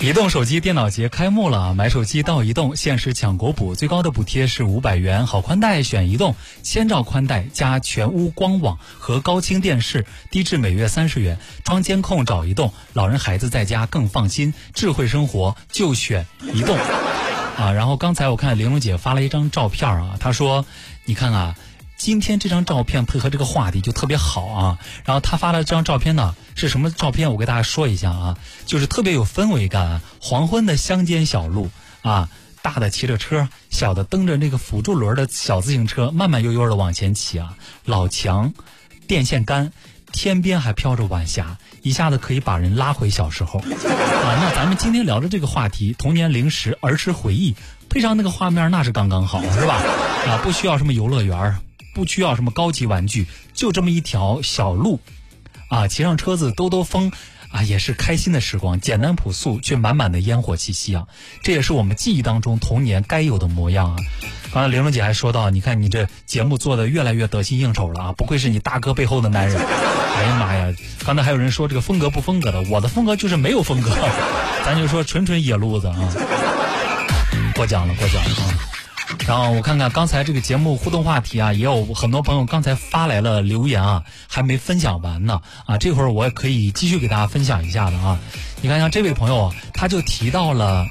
移动手机电脑节开幕了，买手机到移动，限时抢国补，最高的补贴是500元。好宽带选移动，千兆宽带加全屋光网和高清电视，低至每月30元。装监控找移动，老人孩子在家更放心，智慧生活就选移动。然后刚才我看玲珑姐发了一张照片啊，她说你看啊，今天这张照片配合这个话题就特别好啊。然后她发了这张照片呢，是什么照片我给大家说一下啊，就是特别有氛围感啊。黄昏的乡间小路啊，大的骑着车，小的蹬着那个辅助轮的小自行车慢慢悠悠的往前骑啊。老墙，电线杆，天边还飘着晚霞，一下子可以把人拉回小时候啊。那咱们今天聊的这个话题，童年零食儿时回忆，配上那个画面那是刚刚好，是吧？不需要什么游乐园，不需要什么高级玩具，就这么一条小路啊，骑上车子兜兜风啊，也是开心的时光，简单朴素却满满的烟火气息啊。这也是我们记忆当中童年该有的模样啊。刚才玲珑姐还说到，你看你这节目做的越来越得心应手了啊，不愧是你大哥背后的男人。哎呀妈呀，刚才还有人说这个风格不风格的，我的风格就是没有风格，咱就说纯野路子啊。过奖了啊。然后我看看刚才这个节目互动话题啊，也有很多朋友刚才发来了留言啊，还没分享完呢啊，这会儿我也可以继续给大家分享一下的啊。你看像这位朋友啊，他就提到了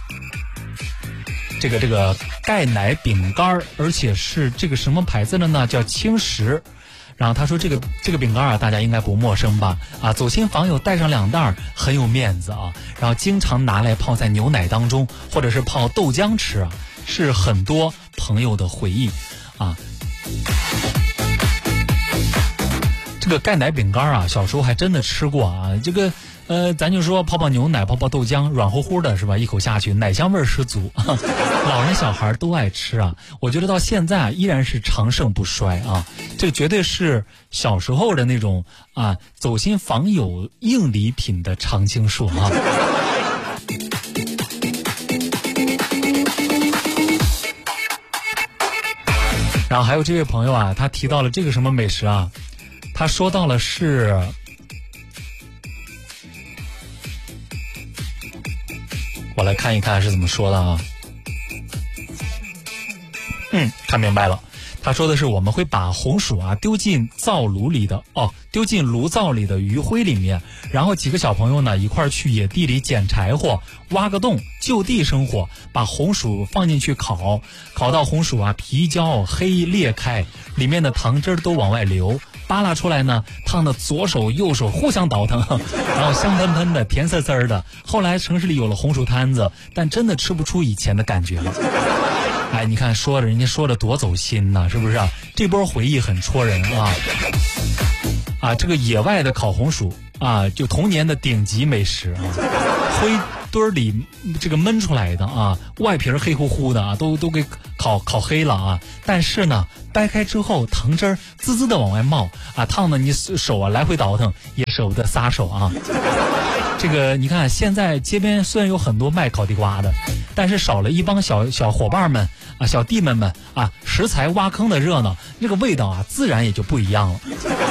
这个钙奶饼干，而且是这个什么牌子的呢？叫轻食。然后他说这个饼干啊，大家应该不陌生吧？啊，走亲访友带上2袋很有面子啊。然后经常拿来泡在牛奶当中，或者是泡豆浆吃啊，是很多朋友的回忆啊。这个钙奶饼干啊，小时候还真的吃过啊。这个咱就说泡牛奶、泡豆浆，软乎乎的是吧？一口下去，奶香味十足，老人小孩都爱吃啊。我觉得到现在依然是长盛不衰啊。这绝对是小时候的那种啊，走亲访友硬礼品的常青树啊。然后还有这位朋友啊，他提到了这个什么美食啊，他说到了是我来看一看是怎么说的啊。看明白了，他说的是我们会把红薯啊丢进炉灶里的余灰里面，然后几个小朋友呢一块去野地里捡柴火，挖个洞，就地生火，把红薯放进去烤到红薯啊皮焦黑裂开，里面的糖汁都往外流，扒拉出来呢，烫的左手右手互相倒腾，然后香喷喷的甜丝丝的。后来城市里有了红薯摊子，但真的吃不出以前的感觉了。哎，你看人家说的多走心呐，是不是啊？这波回忆很戳人啊！这个野外的烤红薯啊，就童年的顶级美食啊，灰堆里这个焖出来的啊，外皮黑乎乎的啊，都给烤黑了啊。但是呢，掰开之后糖汁滋滋的往外冒啊，烫的你手啊来回倒腾，也舍不得撒手啊。这个你看，现在街边虽然有很多卖烤地瓜的，但是少了一帮小伙伴们啊，小弟们啊，食材挖坑的热闹，那个味道啊，自然也就不一样了。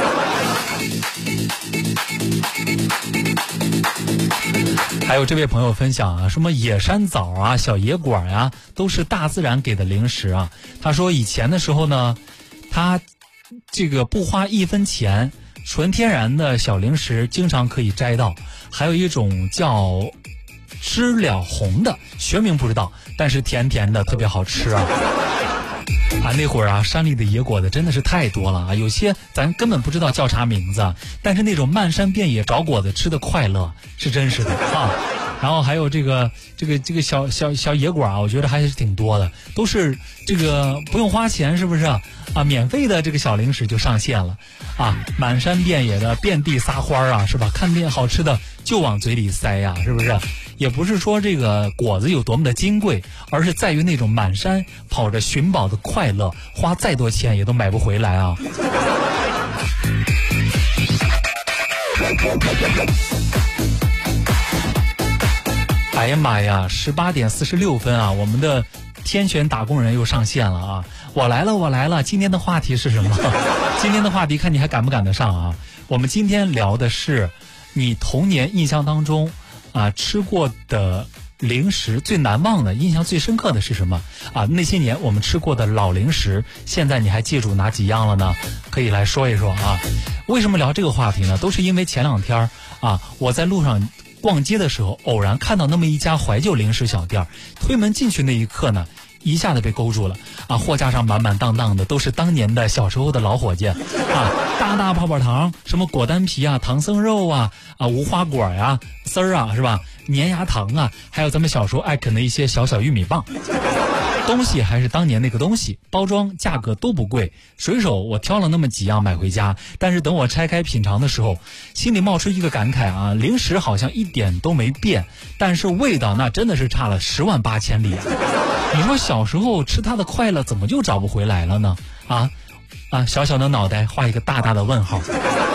还有这位朋友分享啊，什么野山枣啊、小野果啊，都是大自然给的零食啊。他说以前的时候呢，他这个不花1分钱，纯天然的小零食经常可以摘到。还有一种叫知了红的，学名不知道，但是甜甜的，特别好吃啊。那会儿啊，山里的野果子真的是太多了啊，有些咱根本不知道叫啥名字，但是那种漫山遍野找果子吃的快乐是真实的啊。然后还有这个小野果啊，我觉得还是挺多的，都是这个不用花钱，是不是啊？免费的这个小零食就上线了啊，满山遍野的遍地撒欢啊，是吧？看见好吃的就往嘴里塞呀，是不是？也不是说这个果子有多么的金贵，而是在于那种满山跑着寻宝的快乐，花再多钱也都买不回来啊。哎呀妈呀，18点46分啊，我们的天选打工人又上线了啊！我来了，今天的话题是什么？今天的话题看你还赶不赶得上啊？我们今天聊的是你童年印象当中吃过的零食最难忘的、印象最深刻的是什么啊？那些年我们吃过的老零食，现在你还记住哪几样了呢？可以来说一说啊。为什么聊这个话题呢？都是因为前2天我在路上逛街的时候，偶然看到那么一家怀旧零食小店，推门进去那一刻呢，一下子被勾住了货架上满满当当的都是当年的小时候的老伙计大大泡泡糖，什么果丹皮唐僧肉无花果丝儿是吧，粘牙糖还有咱们小时候爱啃的一些小玉米棒。东西还是当年那个东西，包装价格都不贵，随手我挑了那么几样买回家。但是等我拆开品尝的时候，心里冒出一个感慨零食好像一点都没变，但是味道那真的是差了10万8千里你说小时候吃它的快乐怎么就找不回来了呢？小小的脑袋画一个大大的问号。